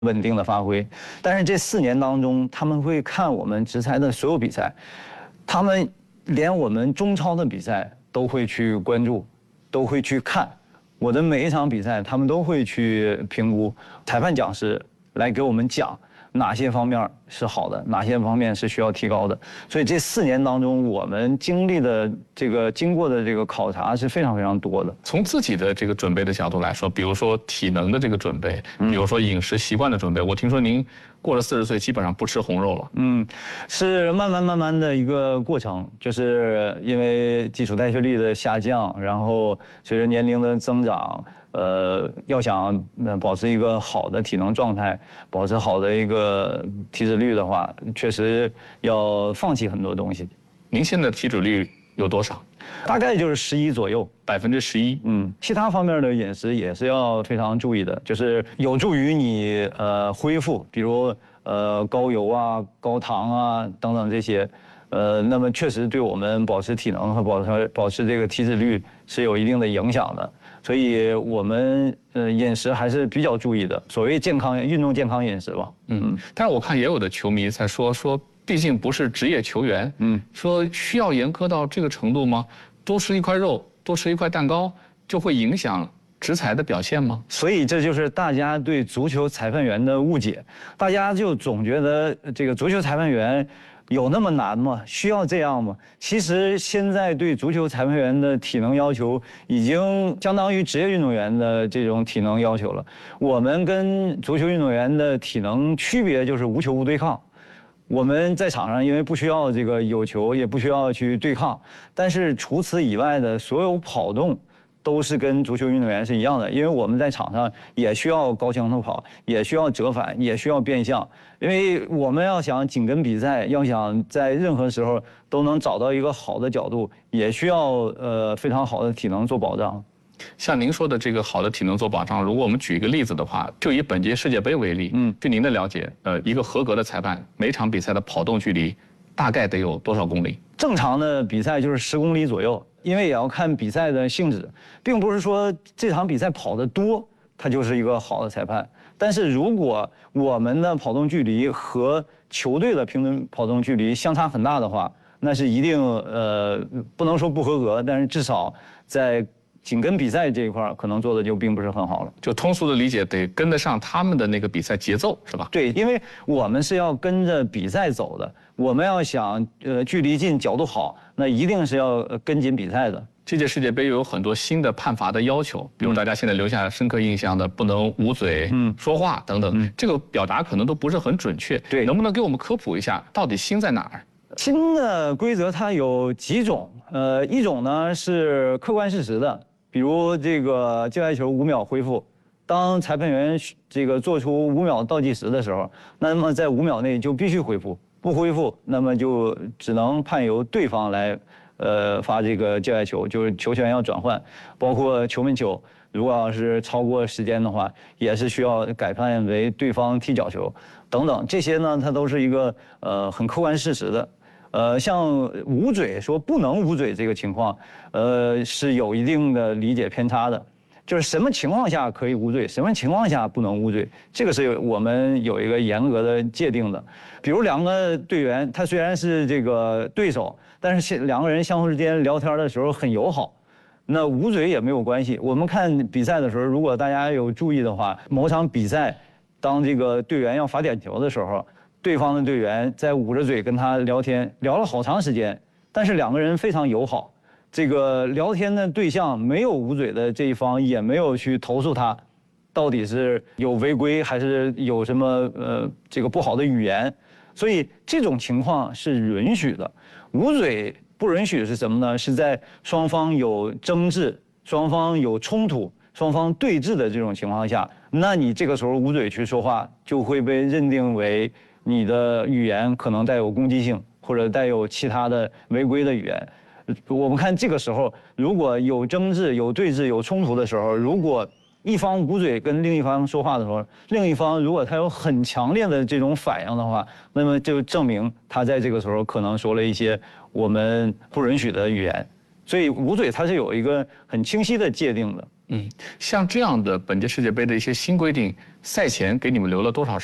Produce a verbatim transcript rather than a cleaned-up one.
稳定的发挥。但是这四年当中，他们会看我们直裁的所有比赛，他们连我们中超的比赛都会去关注，都会去看。我的每一场比赛，他们都会去评估，裁判讲师来给我们讲哪些方面是好的，哪些方面是需要提高的。所以这四年当中，我们经历的这个经过的这个考察是非常非常多的。 从自己的这个准备的角度来说，比如说体能的这个准备，比如说饮食习惯的准备，我听说您过了四十岁基本上不吃红肉了。 嗯，是慢慢慢慢的一个过程，就是因为基础代谢率的下降，然后随着年龄的增长。呃，要想保持一个好的体能状态，保持好的一个体脂率的话，确实要放弃很多东西。 您现在体脂率有多少？ 大概就是十一左右， 百分之十一。 嗯，其他方面的饮食也是要非常注意的，就是有助于你呃恢复，比如呃高油啊、高糖啊等等这些。呃，那么确实对我们保持体能和保持保持这个体脂率是有一定的影响的，所以我们呃饮食还是比较注意的，所谓健康运动健康饮食吧。 嗯，但是我看也有的球迷在说说，毕竟不是职业球员，嗯，说需要严苛到这个程度吗？多吃一块肉，多吃一块蛋糕，就会影响执裁的表现吗？ 所以这就是大家对足球裁判员的误解，大家就总觉得这个足球裁判员有那么难吗？需要这样吗？其实现在对足球裁判员的体能要求已经相当于职业运动员的这种体能要求了。我们跟足球运动员的体能区别就是无球无对抗。我们在场上因为不需要这个有球，也不需要去对抗，但是除此以外的所有跑动都是跟足球运动员是一样的，因为我们在场上也需要高强度跑，也需要折返，也需要变向。因为我们要想紧跟比赛，要想在任何时候都能找到一个好的角度，也需要呃非常好的体能做保障。 像您说的这个好的体能做保障，如果我们举一个例子的话，就以本届世界杯为例，嗯，据您的了解，呃，一个合格的裁判每场比赛的跑动距离大概得有多少公里？ 正常的比赛就是十公里左右，因为也要看比赛的性质，并不是说这场比赛跑得多，他就是一个好的裁判。但是如果我们的跑动距离和球队的平均跑动距离相差很大的话，那是一定呃不能说不合格，但是至少在紧跟比赛这一块可能做的就并不是很好了。 就通俗的理解，得跟得上他们的那个比赛节奏，是吧？ 对，因为我们是要跟着比赛走的，我们要想呃距离近、角度好，那一定是要跟紧比赛的。 这届世界杯有很多新的判罚的要求，比如大家现在留下深刻印象的，不能捂嘴、嗯、说话等等，嗯、这个表达可能都不是很准确。 对， 能不能给我们科普一下，到底新在哪儿？ 新的规则它有几种，呃，一种呢是客观事实的，比如这个界外球五秒恢复，当裁判员这个做出五秒倒计时的时候，那么在五秒内就必须恢复，不恢复，那么就只能判由对方来。呃，发这个界外球，就是球权要转换，包括球门球，如果要是超过时间的话，也是需要改判为对方踢角球，等等，这些呢，它都是一个呃很客观事实的。呃，像捂嘴说不能捂嘴这个情况，呃，是有一定的理解偏差的。就是什么情况下可以捂嘴，什么情况下不能捂嘴，这个是我们有一个严格的界定的。比如两个队员，他虽然是这个对手，但是两个人相互之间聊天的时候很友好，那捂嘴也没有关系。我们看比赛的时候，如果大家有注意的话，某场比赛，当这个队员要罚点球的时候，对方的队员在捂着嘴跟他聊天，聊了好长时间，但是两个人非常友好。这个聊天的对象没有捂嘴的这一方也没有去投诉他，到底是有违规还是有什么呃这个不好的语言，所以这种情况是允许的。捂嘴不允许是什么呢？是在双方有争执、双方有冲突、双方对峙的这种情况下，那你这个时候捂嘴去说话，就会被认定为你的语言可能带有攻击性，或者带有其他的违规的语言。我们看这个时候，如果有争执、有对峙、有冲突的时候，如果一方捂嘴跟另一方说话的时候，另一方如果他有很强烈的这种反应的话，那么就证明他在这个时候可能说了一些我们不允许的语言。所以捂嘴它是有一个很清晰的界定的。 嗯，像这样的本届世界杯的一些新规定，赛前给你们留了多少